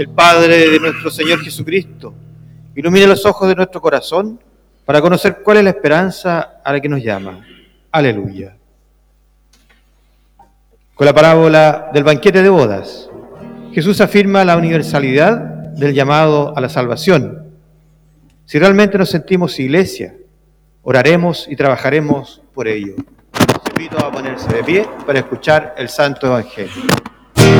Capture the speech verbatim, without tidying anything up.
el Padre de nuestro Señor Jesucristo, ilumine los ojos de nuestro corazón para conocer cuál es la esperanza a la que nos llama. Aleluya. Con la parábola del banquete de bodas, Jesús afirma la universalidad del llamado a la salvación. Si realmente nos sentimos iglesia, oraremos y trabajaremos por ello. Los invito a ponerse de pie para escuchar el Santo Evangelio.